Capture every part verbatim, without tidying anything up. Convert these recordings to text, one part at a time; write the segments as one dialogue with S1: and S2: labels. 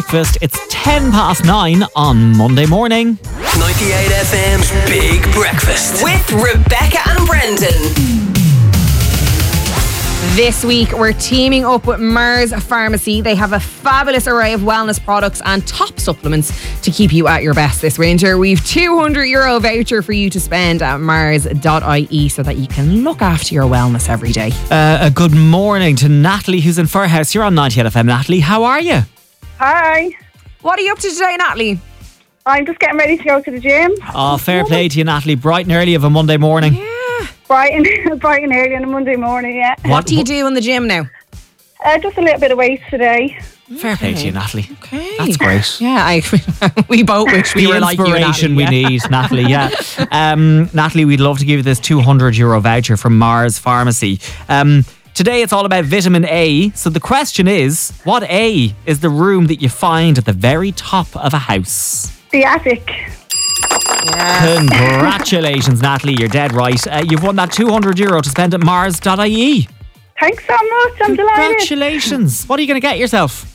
S1: Breakfast. It's ten past nine on Monday morning.
S2: ninety-eight F M's Big Breakfast
S3: with Rebecca and Brendan. This week, we're teaming up with Mars Pharmacy. They have a fabulous array of wellness products and top supplements to keep you at your best this winter. We've two hundred euro voucher for you to spend at mars dot I E so that you can look after your wellness every day.
S1: Uh, a good morning to Natalie, who's in Fairhouse. You're on ninety-eight F M. Natalie, how are you?
S4: Hi.
S3: What are you up to today, Natalie?
S4: I'm just getting ready to go to the gym.
S1: Oh, fair play to you, Natalie. Bright and early of a Monday morning.
S3: Yeah.
S4: Bright and, bright and early on a Monday morning, yeah.
S3: What, what do you do in the gym now?
S4: Uh, just a little bit of weight today.
S1: Fair play to you, Natalie.
S3: Okay.
S1: That's great.
S3: Yeah, I, we both wish we
S1: the
S3: were like you,
S1: inspiration
S3: Natalie,
S1: we
S3: yeah.
S1: need, Natalie, yeah. Um, Natalie, we'd love to give you this two hundred euro voucher from Mars Pharmacy. Um, today it's all about vitamin A. So the question is, what A is the room that you find at the very top of a house?
S4: The attic.
S3: Yes.
S1: Congratulations, Natalie. You're dead right. Uh, you've won that two hundred euro to spend at mars dot I E.
S4: Thanks so much. I'm delighted.
S1: Congratulations. What are you going to get yourself?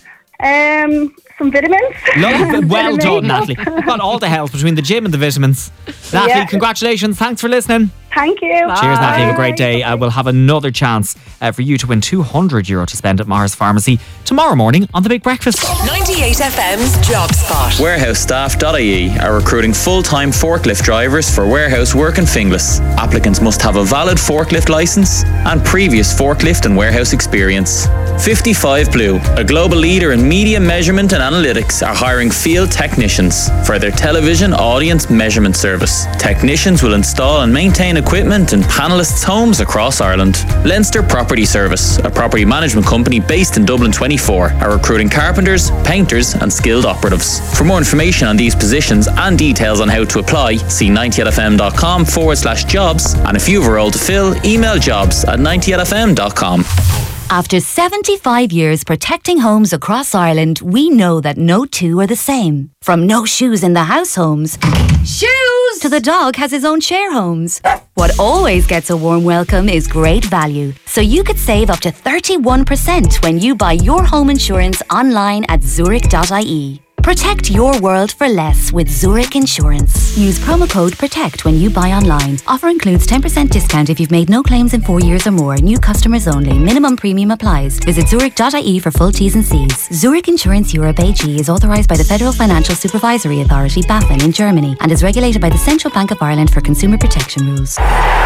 S4: Um, some vitamins.
S1: Love, well
S4: Vitamin
S1: done,
S4: A.
S1: Natalie. You've got all the help between the gym and the vitamins. Natalie,
S4: Yeah.
S1: congratulations. Thanks for listening.
S4: Thank you.
S3: Bye.
S1: Cheers, Natalie. Have a great day. Uh, we'll have another chance uh, for you to win two hundred euro to spend at Mars Pharmacy tomorrow morning on The Big Breakfast.
S3: ninety-eight F M's Job Spot.
S5: warehouse staff dot I E are recruiting full-time forklift drivers for warehouse work in Finglas. Applicants must have a valid forklift licence and previous forklift and warehouse experience. fifty-five Blue, a global leader in media measurement and analytics, are hiring field technicians for their television audience measurement service. Technicians will install and maintain equipment in panellists' homes across Ireland. Leinster Property Service, a property management company based in Dublin twenty-four, are recruiting carpenters, painters and skilled operatives. For more information on these positions and details on how to apply, see ninety-eight F M dot com forward slash jobs, and if you have a role to fill, email jobs at ninety-eight F M dot com.
S6: After seventy-five years protecting homes across Ireland, we know that no two are the same. From no shoes in the house homes, shoes, to the dog has his own share homes. What always gets a warm welcome is great value. So you could save up to thirty-one percent when you buy your home insurance online at zurich dot I E. Protect your world for less with Zurich Insurance. Use promo code PROTECT when you buy online. Offer includes ten percent discount if you've made no claims in four years or more. New customers only. Minimum premium applies. Visit zurich dot I E for full T's and C's. Zurich Insurance Europe A G is authorised by the Federal Financial Supervisory Authority, BaFin, in Germany, and is regulated by the Central Bank of Ireland for consumer protection rules.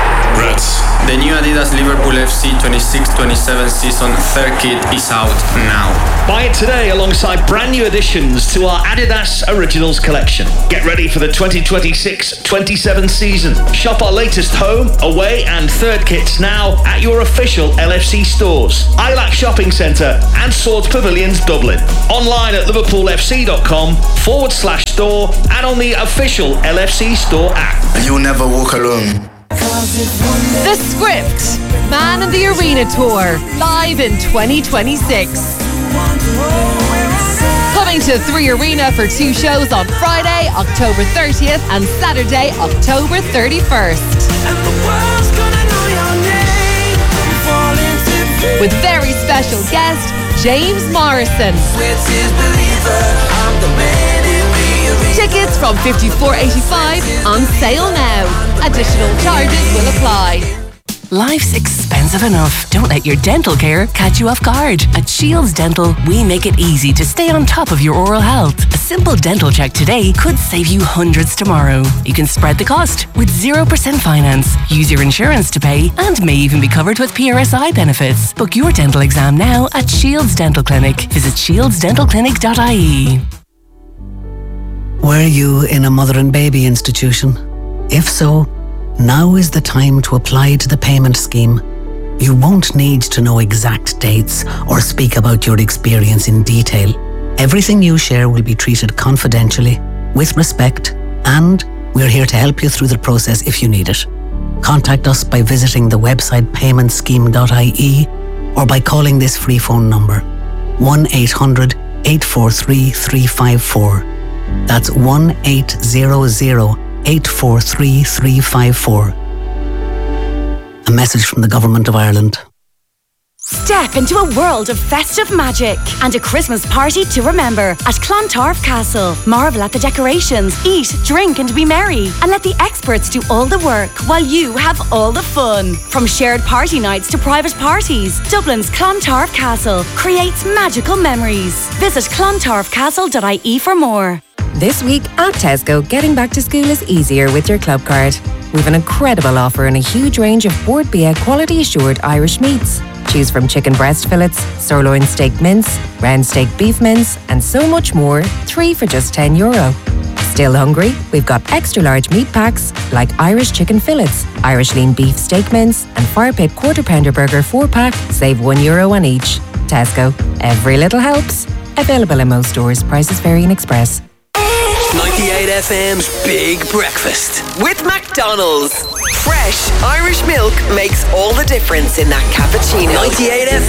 S7: Reds. The new Adidas Liverpool F C twenty-six twenty-seven season third kit is out now.
S8: Buy it today alongside brand new additions to our Adidas Originals collection. Get ready for the twenty twenty-six twenty-seven season. Shop our latest home, away and third kits now at your official L F C stores, I LAC Shopping Centre and Swords Pavilions Dublin. Online at liverpoolfc.com forward slash store and on the official L F C store app.
S7: You never walk alone.
S9: The Script, Man in the Arena Tour, live in twenty twenty-six. Coming to Three Arena for two shows on Friday, October thirtieth and Saturday, October thirty-first. With very special guest, James Morrison. Tickets from fifty-four eighty-five on sale now. Additional charges will apply.
S10: Life's expensive enough. Don't let your dental care catch you off guard. At Shields Dental, we make it easy to stay on top of your oral health. A simple dental check today could save you hundreds tomorrow. You can spread the cost with zero percent finance, use your insurance to pay, and may even be covered with P R S I benefits. Book your dental exam now at Shields Dental Clinic. Visit shields dental clinic dot I E.
S11: Were you in a mother and baby institution? If so, now is the time to apply to the payment scheme. You won't need to know exact dates or speak about your experience in detail. Everything you share will be treated confidentially, with respect, and we're here to help you through the process if you need it. Contact us by visiting the website payment scheme dot I E or by calling this free phone number one eight hundred eight four three three five four. That's one eight hundred eight four three three five four. A message from the Government of Ireland.
S6: Step into a world of festive magic and a Christmas party to remember at Clontarf Castle. Marvel at the decorations, eat, drink and be merry. And let the experts do all the work while you have all the fun. From shared party nights to private parties, Dublin's Clontarf Castle creates magical memories. Visit clontarf castle dot I E for more.
S12: This week at Tesco, getting back to school is easier with your club card. We've an incredible offer and a huge range of Bord Bia quality assured Irish meats. Choose from chicken breast fillets, sirloin steak mince, round steak beef mince, and so much more, three for just ten euro. Still hungry? We've got extra large meat packs like Irish chicken fillets, Irish lean beef steak mince, and Fire Pit quarter pounder burger four pack, save one euro on each. Tesco, every little helps. Available in most stores, prices vary in Express.
S2: ninety-eight F M's Big Breakfast with McDonald's. Fresh Irish milk makes all the difference in that cappuccino. ninety-eight F